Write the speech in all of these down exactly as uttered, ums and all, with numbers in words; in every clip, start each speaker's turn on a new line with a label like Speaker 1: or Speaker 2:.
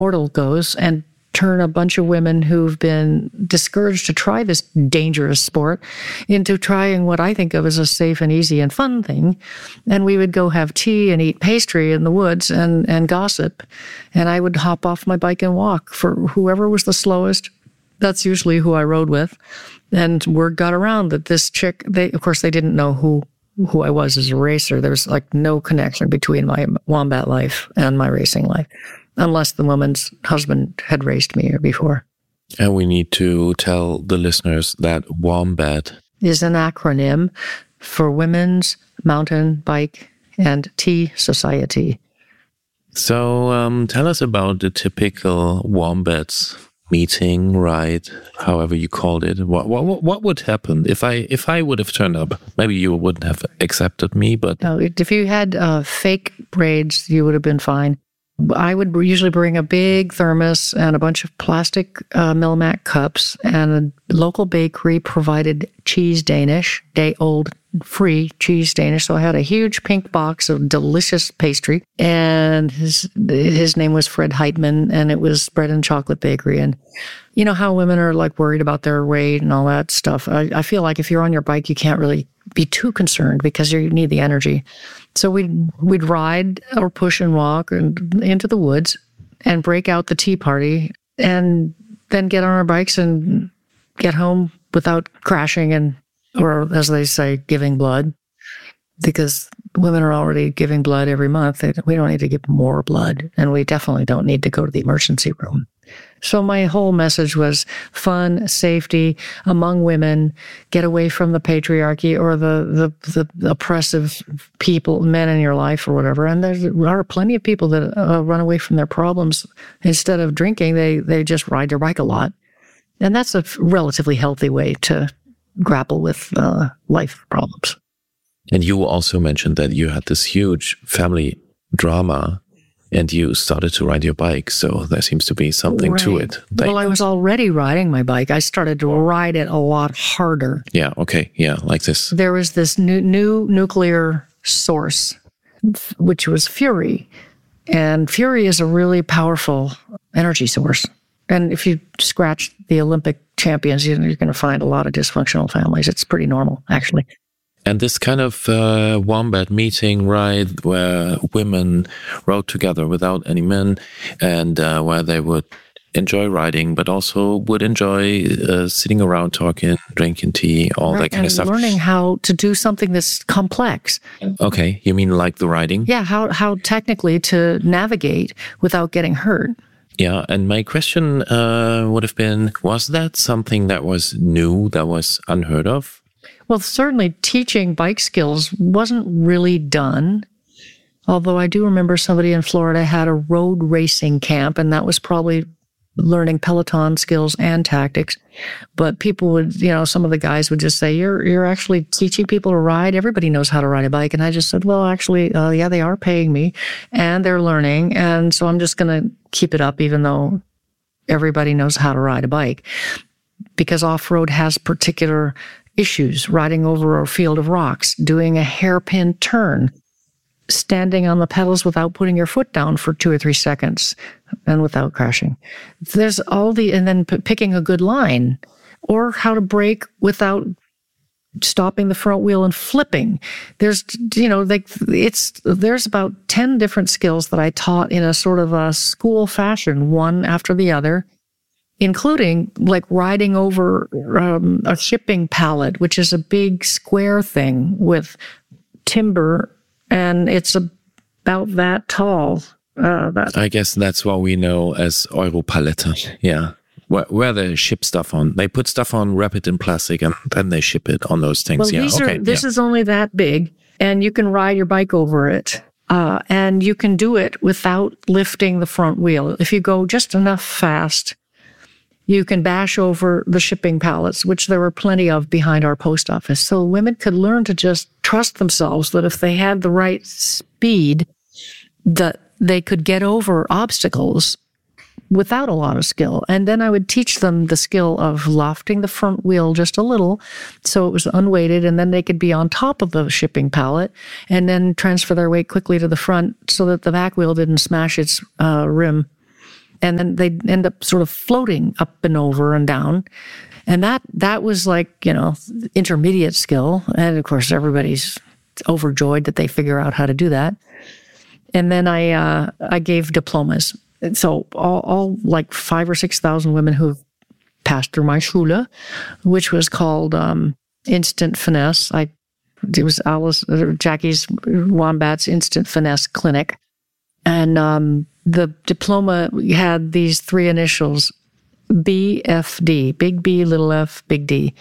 Speaker 1: portal goes and turn a bunch of women who've been discouraged to try this dangerous sport into trying what I think of as a safe and easy and fun thing. And we would go have tea and eat pastry in the woods and, and gossip. And I would hop off my bike and walk for whoever was the slowest. That's usually who I rode with. And word got around that this chick, they, of course, they didn't know who, who I was as a racer. There was like no connection between my wombat life and my racing life, unless the woman's husband had raced me before.
Speaker 2: And we need to tell the listeners that WOMBAT
Speaker 1: is an acronym for Women's Mountain Bike and Tea Society.
Speaker 2: So um, tell us about the typical WOMBAT's meeting, ride, however you called it. What, what what would happen if I if I would have turned up? Maybe you wouldn't have accepted me, but...
Speaker 1: No, if you had uh, fake braids, you would have been fine. I would usually bring a big thermos and a bunch of plastic uh, Millimac cups, and a local bakery provided cheese Danish, day old free cheese Danish. So I had a huge pink box of delicious pastry, and his his name was Fred Heitman, and it was bread and chocolate bakery. And you know how women are like worried about their weight and all that stuff. I, I feel like if you're on your bike, you can't really be too concerned because you need the energy. So we'd, we'd ride or push and walk and into the woods and break out the tea party and then get on our bikes and get home without crashing and, or as they say, giving blood, because women are already giving blood every month. We don't need to give more blood, and we definitely don't need to go to the emergency room. So my whole message was fun, safety among women, get away from the patriarchy or the, the, the oppressive people, men in your life or whatever. And there are plenty of people that uh, run away from their problems. Instead of drinking, they, they just ride their bike a lot. And that's a relatively healthy way to grapple with uh, life problems.
Speaker 2: And you also mentioned that you had this huge family drama and you started to ride your bike. So there seems to be something
Speaker 1: right.
Speaker 2: to it. Like,
Speaker 1: well, I was already riding my bike. I started to ride it a lot harder.
Speaker 2: Yeah, okay. Yeah, like this.
Speaker 1: There was this new, new nuclear source, which was Fury. And Fury is a really powerful energy source. And if you scratch the Olympic champions, you're going to find a lot of dysfunctional families. It's pretty normal, actually.
Speaker 2: And this kind of uh, wombat meeting ride where women rode together without any men, and uh, where they would enjoy riding, but also would enjoy uh, sitting around talking, drinking tea, all right, that kind
Speaker 1: and
Speaker 2: of stuff.
Speaker 1: Learning how to do something that's complex.
Speaker 2: Okay, you mean like the riding?
Speaker 1: Yeah, how how technically to navigate without getting hurt.
Speaker 2: Yeah, and my question uh, would have been, was that something that was new, that was unheard of?
Speaker 1: Well, certainly teaching bike skills wasn't really done, although I do remember somebody in Florida had a road racing camp, and that was probably learning Peloton skills and tactics. But people would, you know, some of the guys would just say, you're you're actually teaching people to ride. Everybody knows how to ride a bike. And I just said, well, actually, uh, yeah, they are paying me, and they're learning. And so I'm just going to keep it up, even though everybody knows how to ride a bike, because off-road has particular issues, riding over a field of rocks, doing a hairpin turn, standing on the pedals without putting your foot down for two or three seconds and without crashing. There's all the, and then p- picking a good line, or how to brake without stopping the front wheel and flipping. There's, you know, like it's, there's about ten different skills that I taught in a sort of a school fashion, one after the other, including like riding over um, a shipping pallet, which is a big square thing with timber, and it's about that tall. Uh, that.
Speaker 2: I guess that's what we know as Europalette. Yeah. Where, where they ship stuff on. They put stuff on, wrap it in plastic, and then they ship it on those things.
Speaker 1: Well,
Speaker 2: yeah.
Speaker 1: these
Speaker 2: okay.
Speaker 1: Are, this
Speaker 2: yeah.
Speaker 1: is only that big, and you can ride your bike over it. Uh, and you can do it without lifting the front wheel. If you go just enough fast, you can bash over the shipping pallets, which there were plenty of behind our post office. So women could learn to just trust themselves that if they had the right speed, that they could get over obstacles without a lot of skill. And then I would teach them the skill of lofting the front wheel just a little so it was unweighted, and then they could be on top of the shipping pallet and then transfer their weight quickly to the front so that the back wheel didn't smash its uh, rim. and then they'd end up sort of floating up and over and down. And that that was like, you know, intermediate skill. And of course, everybody's overjoyed that they figure out how to do that. And then I uh, I gave diplomas. So all, all like five or six thousand women who've passed through my Schule, which was called um, Instant Finesse. I it was Alice Jackie's Wombat's Instant Finesse Clinic, and um, the diploma had these three initials: B F D, big B, little f, big D.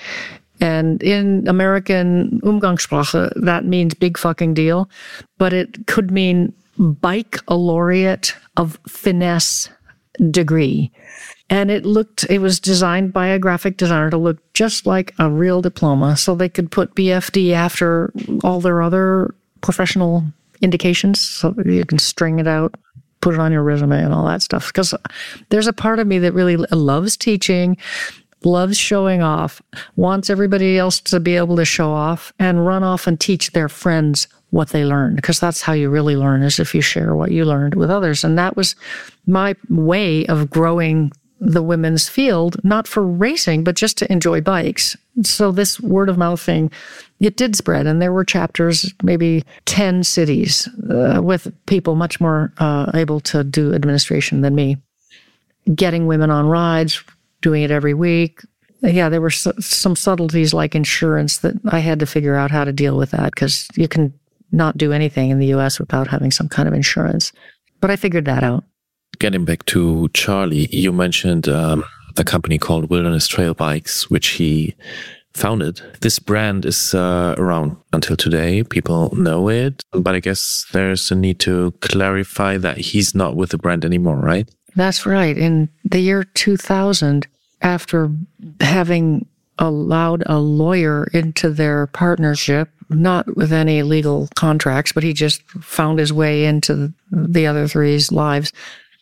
Speaker 1: And in American Umgangssprache, that means big fucking deal, but it could mean Baccalaureate of Finesse degree. And it looked, it was designed by a graphic designer to look just like a real diploma, so they could put B F D after all their other professional indications, so you can string it out, put it on your resume and all that stuff. Because there's a part of me that really loves teaching, loves showing off, wants everybody else to be able to show off and run off and teach their friends what they learned, because that's how you really learn, is if you share what you learned with others. And that was my way of growing the women's field, not for racing, but just to enjoy bikes. So this word of mouth thing, it did spread. And there were chapters, maybe ten cities, uh, with people much more uh, able to do administration than me, getting women on rides, doing it every week. Yeah, there were some subtleties like insurance that I had to figure out how to deal with that, because you can not do anything in the U S without having some kind of insurance. But I figured that out.
Speaker 2: Getting back to Charlie, you mentioned um, the company called Wilderness Trail Bikes, which he founded. This brand is uh, around until today. People know it, but I guess there's a need to clarify that he's not with the brand anymore, right?
Speaker 1: That's right. In the year two thousand, after having allowed a lawyer into their partnership, not with any legal contracts, but he just found his way into the other three's lives,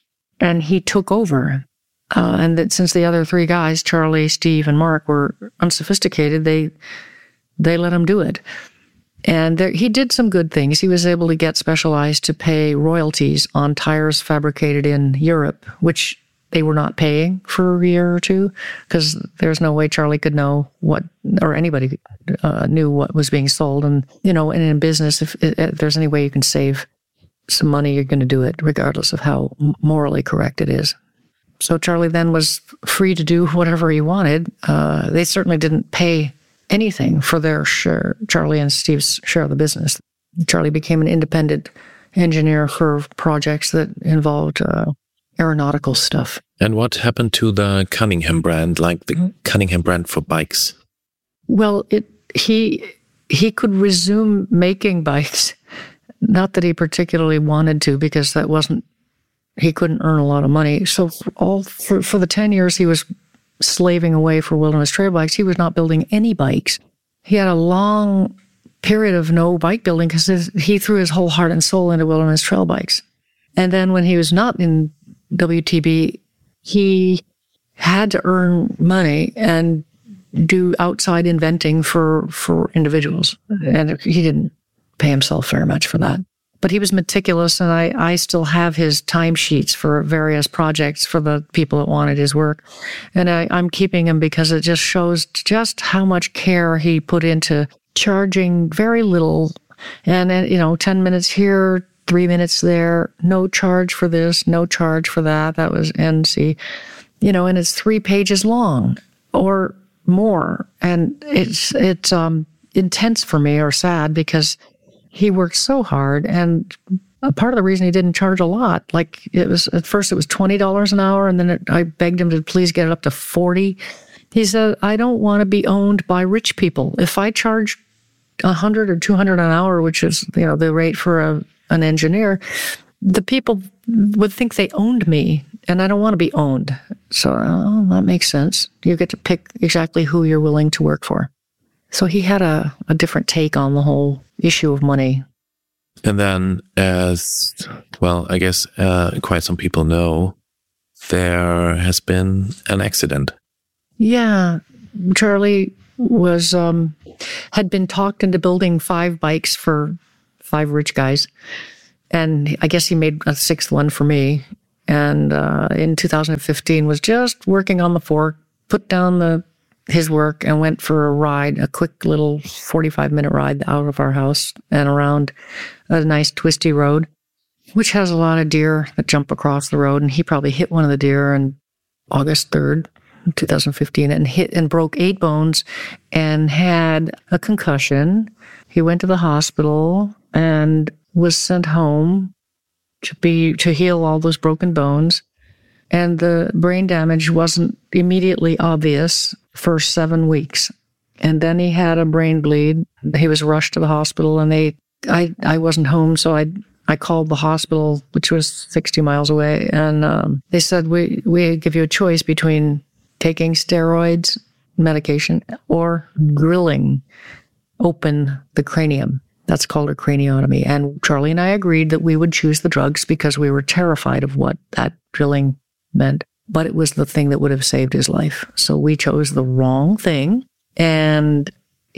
Speaker 1: and he took over. Uh, and that since the other three guys, Charlie, Steve, and Mark, were unsophisticated, they they let him do it. And there, he did some good things. He was able to get Specialized to pay royalties on tires fabricated in Europe, which they were not paying for a year or two, because there's no way Charlie could know what, or anybody uh, knew what was being sold. And, you know, and in business, if, if there's any way you can save some money, you're going to do it, regardless of how morally correct it is. So Charlie then was free to do whatever he wanted. Uh, they certainly didn't pay anything for their share, Charlie and Steve's share of the business. Charlie became an independent engineer for projects that involved uh, aeronautical stuff.
Speaker 2: And what happened to the Cunningham brand, like the mm-hmm. Cunningham brand for bikes?
Speaker 1: Well, it he he could resume making bikes. Not that he particularly wanted to, because that wasn't, he couldn't earn a lot of money. So for all for, for the ten years he was slaving away for Wilderness Trail Bikes, he was not building any bikes. He had a long period of no bike building because he threw his whole heart and soul into Wilderness Trail Bikes. And then when he was not in W T B, he had to earn money and do outside inventing for, for individuals. And he didn't pay himself very much for that. But he was meticulous, and I, I still have his timesheets for various projects for the people that wanted his work. And I, I'm keeping him because it just shows just how much care he put into charging very little. And, and you know, ten minutes here, three minutes there, no charge for this, no charge for that. That was N C. You know, and it's three pages long or more. And it's, it's um, intense for me, or sad, because he worked so hard, and a part of the reason he didn't charge a lot, like it was at first it was twenty dollars an hour, and then it, I begged him to please get it up to forty. He said, I don't want to be owned by rich people. If I charge one hundred or two hundred an hour, which is, you know, the rate for a, an engineer, the people would think they owned me, and I don't want to be owned. So oh, that makes sense. You get to pick exactly who you're willing to work for. So he had a, a different take on the whole issue of money.
Speaker 2: And then, as well, I guess uh, quite some people know, there has been an accident.
Speaker 1: Yeah. Charlie was um, had been talked into building five bikes for five rich guys. And I guess he made a sixth one for me. and uh, in two thousand fifteen was just working on the fork, put down the his work and went for a ride, a quick little forty-five minute ride out of our house and around a nice twisty road, which has a lot of deer that jump across the road. And he probably hit one of the deer on August third, two thousand fifteen, and hit and broke eight bones and had a concussion. He went to the hospital and was sent home to be to heal all those broken bones. And the brain damage wasn't immediately obvious for seven weeks. And then he had a brain bleed. He was rushed to the hospital, and they I I wasn't home, so I I called the hospital, which was sixty miles away, and um, they said, we we give you a choice between taking steroids, medication, or drilling open the cranium. That's called a craniotomy. And Charlie and I agreed that we would choose the drugs because we were terrified of what that drilling meant. But it was the thing that would have saved his life. So we chose the wrong thing. And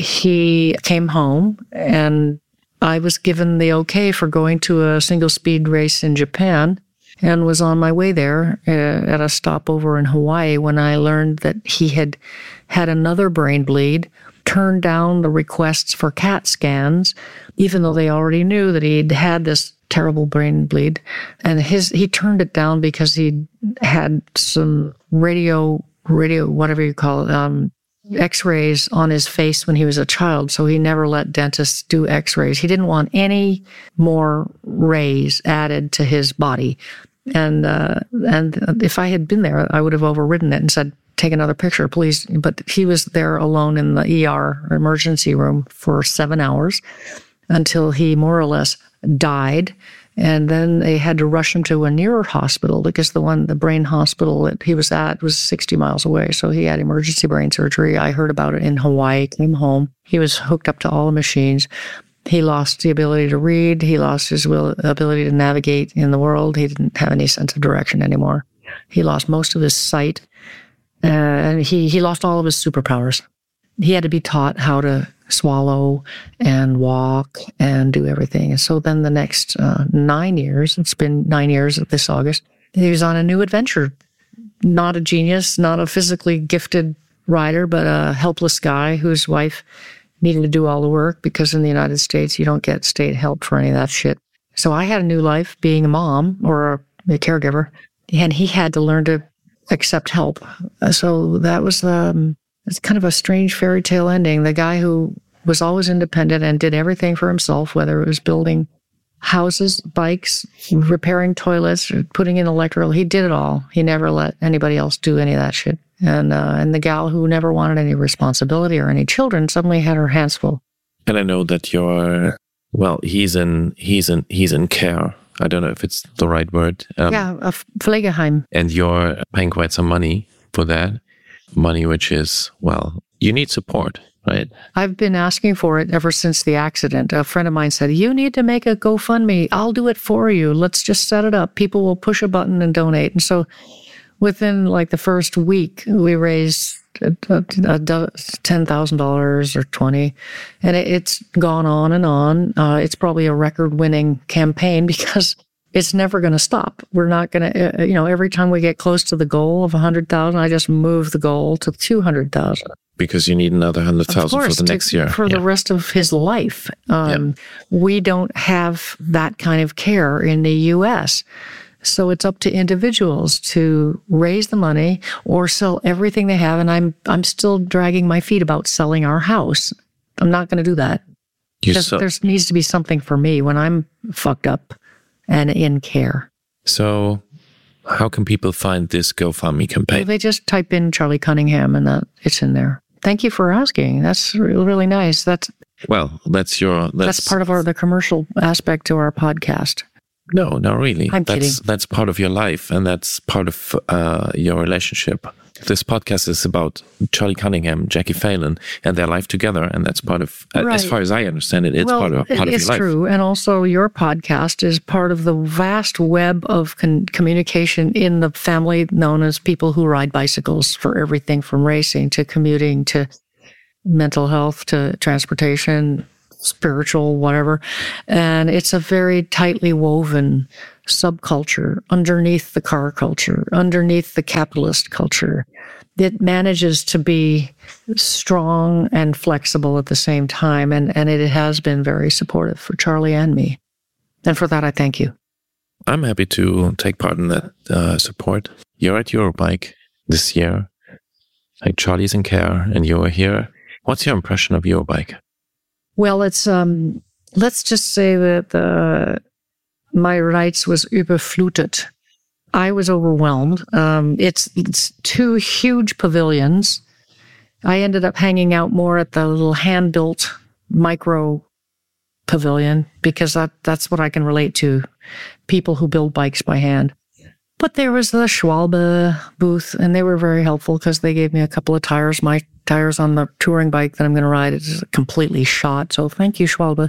Speaker 1: he came home, and I was given the okay for going to a single speed race in Japan, and was on my way there uh, at a stopover in Hawaii when I learned that he had had another brain bleed, turned down the requests for CAT scans, even though they already knew that he'd had this terrible brain bleed. And his he turned it down because he had some radio, radio, whatever you call it, um, x-rays on his face when he was a child. So he never let dentists do x-rays. He didn't want any more rays added to his body. And uh, and if I had been there, I would have overridden it and said, take another picture, please. But he was there alone in the E R emergency room for seven hours until he more or less died. And then they had to rush him to a nearer hospital because the one, the brain hospital that he was at was sixty miles away. So he had emergency brain surgery. I heard about it in Hawaii, came home. He was hooked up to all the machines. He lost the ability to read. He lost his will, ability to navigate in the world. He didn't have any sense of direction anymore. He lost most of his sight. Uh, and he, he lost all of his superpowers. He had to be taught how to swallow and walk and do everything. And so then the next uh, nine years, it's been nine years this August, he was on a new adventure. Not a genius, not a physically gifted rider, but a helpless guy whose wife needed to do all the work because in the United States, you don't get state help for any of that shit. So I had a new life being a mom or a, a caregiver, and he had to learn to accept help. So that was um, it's kind of a strange fairy tale ending. The guy who was always independent and did everything for himself, whether it was building houses, bikes, repairing toilets, or putting in electrical, he did it all. He never let anybody else do any of that shit. And uh, and the gal who never wanted any responsibility or any children suddenly had her hands full.
Speaker 2: And I know that you're, well, he's in he's in he's in care. I don't know if it's the right word. Um,
Speaker 1: yeah, a Pflegeheim.
Speaker 2: And you're paying quite some money for that. Money which is, well, you need support, right?
Speaker 1: I've been asking for it ever since the accident. A friend of mine said, you need to make a GoFundMe. I'll do it for you. Let's just set it up. People will push a button and donate. And so within like the first week, we raised ten thousand dollars or twenty, and it, it's gone on and on. Uh, it's probably a record-winning campaign because it's never going to stop. We're not going to, uh, you know, every time we get close to the goal of one hundred thousand, I just move the goal to two hundred thousand.
Speaker 2: Because you need another one hundred thousand for the next
Speaker 1: to,
Speaker 2: year.
Speaker 1: For yeah. the rest of his life. Um, yeah. We don't have that kind of care in the U S, so it's up to individuals to raise the money or sell everything they have. And I'm I'm still dragging my feet about selling our house. I'm not going to do that. Because so, there needs to be something for me when I'm fucked up and in care.
Speaker 2: So how can people find this GoFundMe campaign?
Speaker 1: Well, they just type in Charlie Cunningham and that it's in there. Thank you for asking. That's really, really nice. That's
Speaker 2: well, that's your that's,
Speaker 1: that's part of our the commercial aspect to our podcast.
Speaker 2: No, not really.
Speaker 1: I'm
Speaker 2: that's,
Speaker 1: kidding.
Speaker 2: That's part of your life, and that's part of uh, your relationship. This podcast is about Charlie Cunningham, Jackie Phelan, and their life together, and that's part of, right. as far as I understand it, it's
Speaker 1: well,
Speaker 2: part of part of your life.
Speaker 1: It's true, and also your podcast is part of the vast web of con- communication in the family known as people who ride bicycles, for everything from racing to commuting to mental health to transportation, spiritual, whatever. And it's a very tightly woven subculture underneath the car culture, underneath the capitalist culture. It manages to be strong and flexible at the same time. And, and it has been very supportive for Charlie and me. And for that, I thank you.
Speaker 2: I'm happy to take part in that uh, support. You're at Eurobike this year. Like Charlie's in care and you're here. What's your impression of Eurobike?
Speaker 1: Well, it's, um, let's just say that uh, my rights was überflutet. I was overwhelmed. Um, it's, it's two huge pavilions. I ended up hanging out more at the little hand-built micro pavilion because that, that's what I can relate to, people who build bikes by hand. But there was the Schwalbe booth, and they were very helpful because they gave me a couple of tires. My tires on the touring bike that I'm going to ride is completely shot, so thank you, Schwalbe.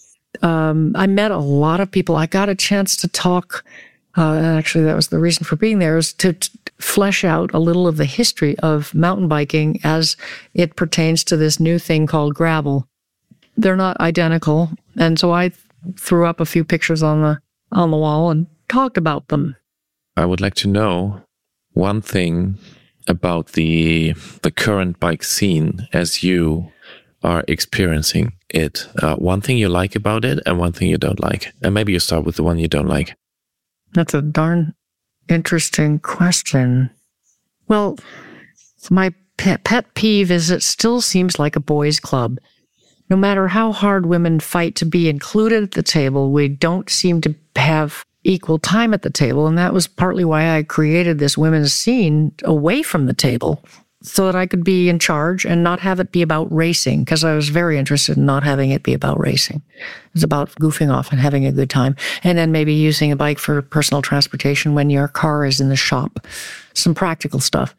Speaker 1: Um, I met a lot of people. I got a chance to talk. Uh, actually, that was the reason for being there, is to, to flesh out a little of the history of mountain biking as it pertains to this new thing called gravel. They're not identical, and so I threw up a few pictures on the on the wall and talked about them.
Speaker 2: I would like to know one thing about the the current bike scene as you are experiencing it. Uh, one thing you like about it and one thing you don't like. And maybe you start with the one you don't like.
Speaker 1: That's a darn interesting question. Well, my pet, pet peeve is it still seems like a boys' club. No matter how hard women fight to be included at the table, we don't seem to have equal time at the table. And that was partly why I created this women's scene away from the table so that I could be in charge and not have it be about racing, because I was very interested in not having it be about racing. It was about goofing off and having a good time. And then maybe using a bike for personal transportation when your car is in the shop. Some practical stuff.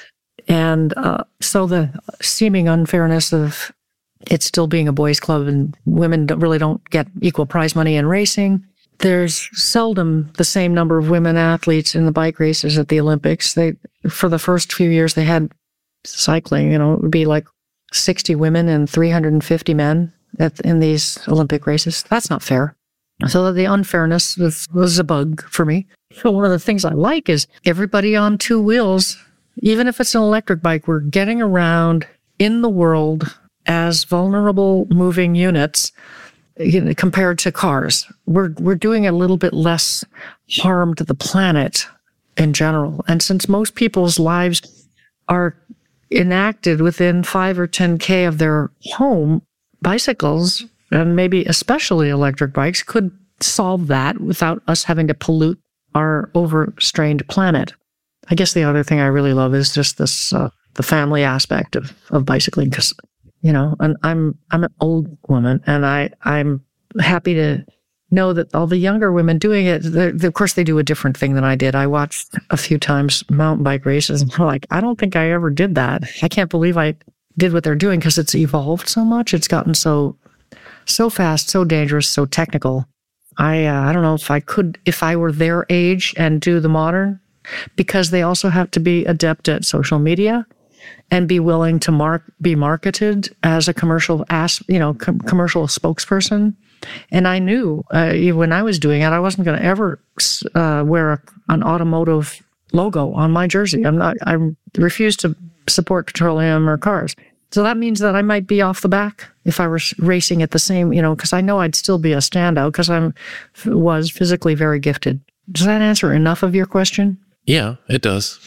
Speaker 1: And uh, so the seeming unfairness of it still being a boys' club and women don't, really don't get equal prize money in racing. There's seldom the same number of women athletes in the bike races at the Olympics. They, for the first few years they had cycling, you know, it would be like sixty women and three hundred fifty men at, in these Olympic races. That's not fair. So the unfairness was, was a bug for me. So one of the things I like is everybody on two wheels, even if it's an electric bike, we're getting around in the world as vulnerable moving units. You know, compared to cars, we're we're doing a little bit less harm to the planet in general. And since most people's lives are enacted within five or ten K of their home, bicycles, and maybe especially electric bikes, could solve that without us having to pollute our overstrained planet. I guess the other thing I really love is just this uh, the family aspect of of bicycling, because you know, and I'm I'm an old woman, and I I'm happy to know that all the younger women doing it. Of course, they do a different thing than I did. I watched a few times mountain bike races, and I'm like, I don't think I ever did that. I can't believe I did what they're doing because it's evolved so much. It's gotten so so fast, so dangerous, so technical. I uh, I don't know if I could if I were their age and do the modern, because they also have to be adept at social media and be willing to mark, be marketed as a commercial, as you know, com- commercial spokesperson. And I knew uh, when I was doing it, I wasn't going to ever uh, wear a, an automotive logo on my jersey. I'm not. I refuse to support petroleum or cars. So that means that I might be off the back if I were racing at the same, you know, because I know I'd still be a standout because I'm was physically very gifted. Does that answer enough of your question?
Speaker 2: Yeah, it does.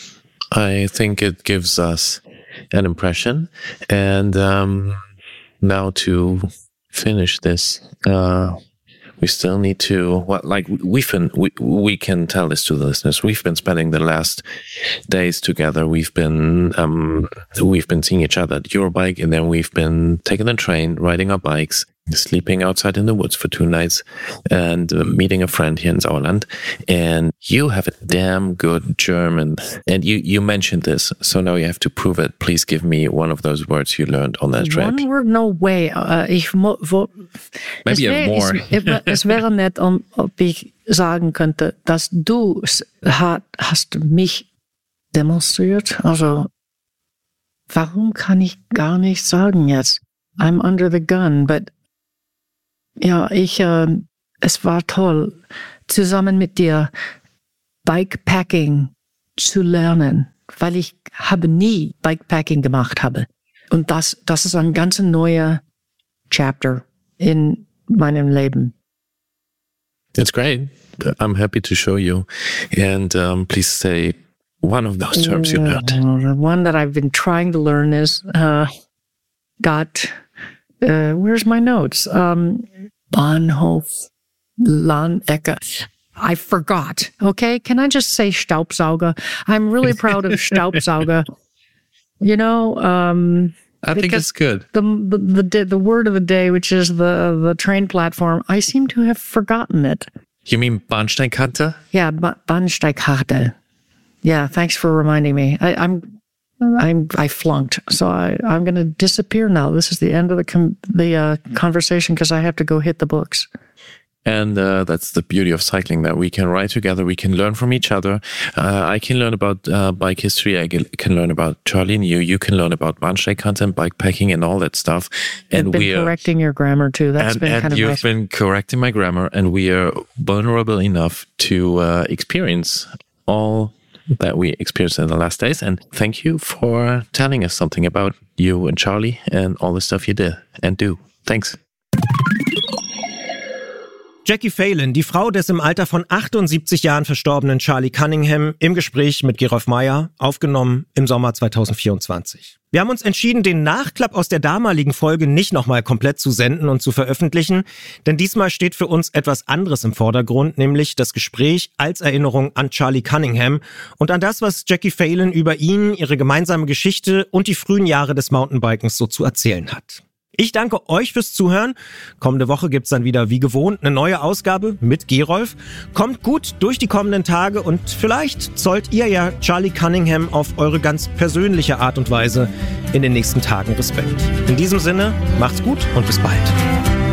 Speaker 2: I think it gives us an impression. And um, now to finish this, uh, we still need to, what, like we've been, we, we can tell this to the listeners. We've been spending the last days together. We've been, um, we've been seeing each other at Eurobike, and then we've been taking the train, riding our bikes, sleeping outside in the woods for two nights, and uh, meeting a friend here in Sauerland. And you have a damn good German. And you, you mentioned this, so now you have to prove it. Please give me one of those words you learned on that trip.
Speaker 1: One word, no way. Uh, ich mo, wo,
Speaker 2: Maybe you have more.
Speaker 1: Es, es wäre nett, um, ob ich sagen könnte, dass du hat, hast mich demonstriert. Also, warum kann ich gar nicht sagen jetzt? I'm under the gun, but Ja, ich, äh, es war toll, zusammen mit dir Bikepacking zu lernen, weil ich habe nie Bikepacking gemacht habe. Und das, das ist ein ganz neuer Chapter in meinem Leben.
Speaker 2: That's great. I'm happy to show you. And um, please say one of those terms you learned.
Speaker 1: Uh, the one that I've been trying to learn is uh, got, uh, where's my notes? Um, Bahnhof, Landecke. I forgot. Okay, can I just say Staubsauger? I'm really proud of Staubsauger. You know, um,
Speaker 2: I think it's good.
Speaker 1: The, the the the word of the day, which is the the train platform, I seem to have forgotten it.
Speaker 2: You mean Bahnsteigkante?
Speaker 1: Yeah, ba- Bahnsteigkarte. Yeah, thanks for reminding me. I, I'm I'm I flunked, so I I'm going to disappear now. This is the end of the com- the uh, conversation because I have to go hit the books.
Speaker 2: And uh, that's the beauty of cycling, that we can ride together, we can learn from each other. Uh, I can learn about uh, bike history, I can learn about Charlie and you, you can learn about Bahnsteigkante and bikepacking and all that stuff. And
Speaker 1: You've been
Speaker 2: we are,
Speaker 1: correcting your grammar too. That's
Speaker 2: and,
Speaker 1: been
Speaker 2: and
Speaker 1: kind of
Speaker 2: you've
Speaker 1: nice.
Speaker 2: been correcting my grammar, and we are vulnerable enough to uh, experience all that we experienced in the last days. And thank you for telling us something about you and Charlie and all the stuff you did and do. Thanks.
Speaker 3: Jackie Phelan, die Frau des im Alter von achtundsiebzig Jahren verstorbenen Charlie Cunningham, im Gespräch mit Gerolf Meyer, aufgenommen im Sommer zweitausendvierundzwanzig. Wir haben uns entschieden, den Nachklapp aus der damaligen Folge nicht nochmal komplett zu senden und zu veröffentlichen, denn diesmal steht für uns etwas anderes im Vordergrund, nämlich das Gespräch als Erinnerung an Charlie Cunningham und an das, was Jackie Phelan über ihn, ihre gemeinsame Geschichte und die frühen Jahre des Mountainbikens so zu erzählen hat. Ich danke euch fürs Zuhören. Kommende Woche gibt's dann wieder wie gewohnt eine neue Ausgabe mit Gerolf. Kommt gut durch die kommenden Tage und vielleicht zollt ihr ja Charlie Cunningham auf eure ganz persönliche Art und Weise in den nächsten Tagen Respekt. In diesem Sinne, macht's gut und bis bald.